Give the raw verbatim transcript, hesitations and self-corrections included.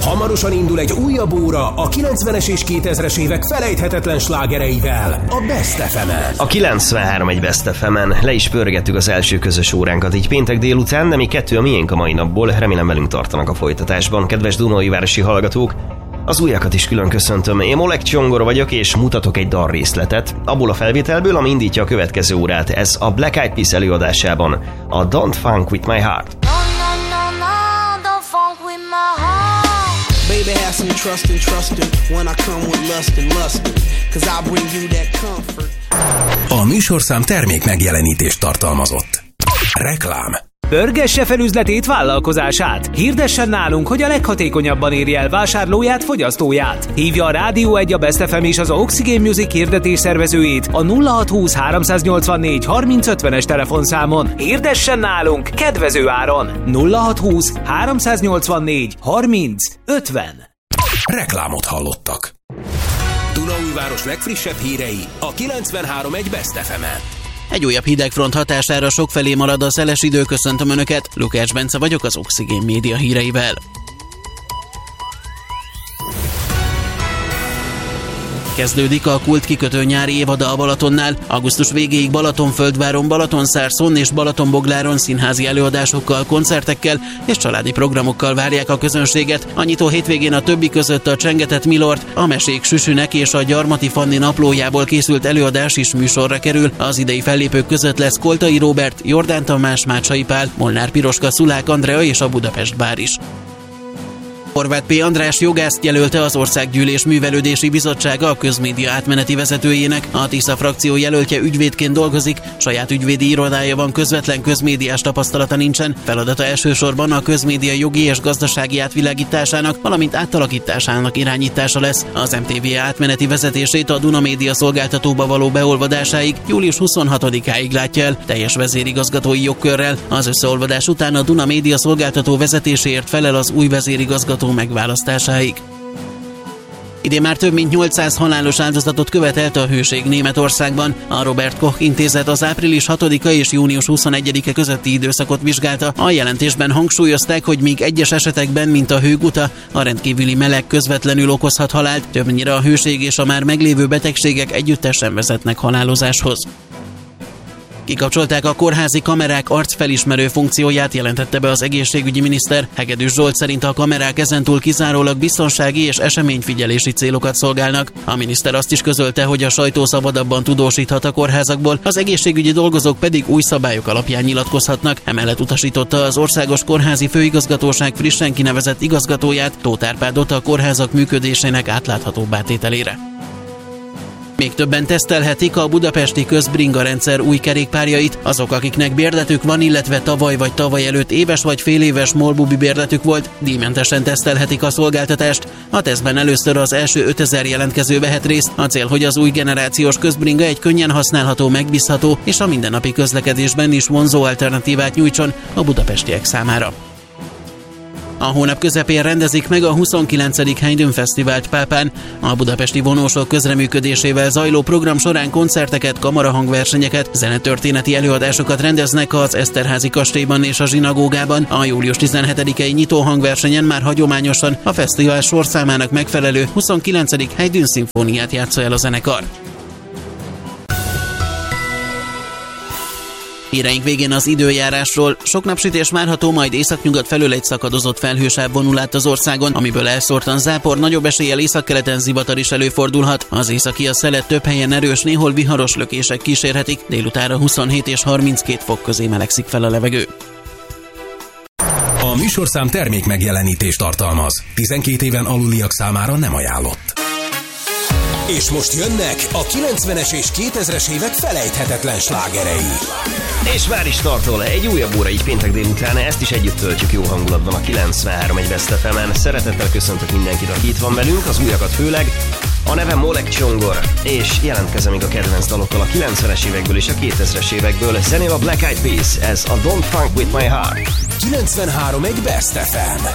Hamarosan indul egy újabb óra a kilencvenes és kétezres évek felejthetetlen slágereivel, a Best ef emen. A kilencvenhárom egy Best ef emen le is pörgettük az első közös óránkat így péntek délután, de mi kettő a miénk a mai napból, remélem velünk tartanak a folytatásban, kedves Dunaújvárosi hallgatók. Az újakat is külön köszöntöm, én Oleg Csongor vagyok, és mutatok egy dalrészletet abból a felvételből, ami indítja a következő órát. Ez a Black Eyed Peas előadásában, a Don't Funk With My Heart. Baby, have some trust and trust when I come with lust and lust, cause I bring you that comfort. A műsorszám termék megjelenítést tartalmazott. Reklám. Pörgesse fel üzletét, vállalkozását. Hirdessen nálunk, hogy a leghatékonyabban érje el vásárlóját, fogyasztóját. Hívja a Rádió egy, a Best ef em és az Oxygen Music hirdetés szervezőjét a nulla hat húsz háromszáznyolcvannégy harminc ötvenes telefonszámon. Hirdessen nálunk kedvező áron. nulla hat húsz háromszáznyolcvannégy harminc ötven. Reklámot hallottak. Dunaújváros legfrissebb hírei a kilencvenhárom egy Best ef emen. Egy újabb hidegfront hatására sokfelé marad a szeles idő, köszöntöm Önöket, Lukács Bence vagyok az Oxygen Média híreivel. Kezdődik a kult kikötő nyári évada a Balatonnál. Augusztus végéig Balatonföldváron, Balatonszárszón és Balatonbogláron színházi előadásokkal, koncertekkel és családi programokkal várják a közönséget. A nyitó hétvégén a többi között a Csengetett Milord, a Mesék Süsünek és a Gyarmati Fanni naplójából készült előadás is műsorra kerül. Az idei fellépők között lesz Koltai Róbert, Jordán Tamás, Mácsai Pál, Molnár Piroska, Szulák Andrea és a Budapest Bár is. Horváth P. András jogászt jelölte az Országgyűlés Művelődési Bizottsága a közmédia átmeneti vezetőjének. A Tisza frakció jelöltje ügyvédként dolgozik, saját ügyvédi irodája van, közvetlen közmédiás tapasztalata nincsen. Feladata elsősorban a közmédia jogi és gazdasági átvilágításának, valamint átalakításának irányítása lesz. Az em té vé átmeneti vezetését a Duna Média szolgáltatóba való beolvadásáig július huszonhatodikáig látja el, teljes vezérigazgatói jogkörrel. Az összeolvadás után a Duna Média szolgáltató vezetéséért felel az új vezérigazgató megválasztásáig. Idén már több mint nyolcszáz halálos áldozatot követelt a hőség Németországban. A Robert Koch Intézet az április hatodika és június huszonegyedike közötti időszakot vizsgálta. A jelentésben hangsúlyozták, hogy míg egyes esetekben, mint a hőguta, a rendkívüli meleg közvetlenül okozhat halált, többnyire a hőség és a már meglévő betegségek együttesen vezetnek halálozáshoz. Kikapcsolták a kórházi kamerák arcfelismerő funkcióját, jelentette be az egészségügyi miniszter. Hegedűs Zsolt szerint a kamerák ezentúl kizárólag biztonsági és eseményfigyelési célokat szolgálnak. A miniszter azt is közölte, hogy a sajtó szabadabban tudósíthat a kórházakból, az egészségügyi dolgozók pedig új szabályok alapján nyilatkozhatnak. Emellett utasította az Országos Kórházi Főigazgatóság frissen kinevezett igazgatóját, Tóth Árpádot a kórházak működésének átláthatóbbá tételére. Még többen tesztelhetik a budapesti közbringa rendszer új kerékpárjait. Azok, akiknek bérletük van, illetve tavaly vagy tavaly előtt éves vagy féléves molbubi bérletük volt, díjmentesen tesztelhetik a szolgáltatást. A tesztben először az első ötezer jelentkező vehet részt. A cél, hogy az új generációs közbringa egy könnyen használható, megbízható és a mindennapi közlekedésben is vonzó alternatívát nyújtson a budapestiek számára. A hónap közepén rendezik meg a huszonkilencedik Haydn Fesztivált Pápán. A budapesti vonósok közreműködésével zajló program során koncerteket, kamarahangversenyeket, zenetörténeti előadásokat rendeznek az Eszterházi kastélyban és a zsinagógában. A július tizenhetedikei nyitó hangversenyen már hagyományosan a fesztivál sorszámának megfelelő huszonkilencedik Haydn szimfóniát játsza el a zenekar. Híreink végén az időjárásról. Sok napsütés várható, majd északnyugat felől egy szakadozott felhősáv vonul át az országon, amiből elszórtan zápor, nagyobb eséllyel északkeleten zivatar is előfordulhat. Az északi a szelet több helyen erős, néhol viharos lökések kísérhetik. Délutára huszonhét és harminckét fok közé melegszik fel a levegő. A műsorszám termék megjelenítést tartalmaz. tizenkét éven aluliak számára nem ajánlott. És most jönnek a kilencvenes és kétezres évek felejthetetlen slágerei. És már is startol egy újabb óra így péntek délután, ezt is együtt töltjük jó hangulatban a kilencvenhárom egy Best ef emen. Szeretettel köszöntök mindenkit, aki itt van velünk, az újakat főleg. A nevem Oleg Csongor, és jelentkezem még a kedvenc dalokkal a kilencvenes évekből és a kétezres évekből. Zenél a Black Eyed Peas, ez a Don't Funk With My Heart. kilencvenhárom egy Best ef em.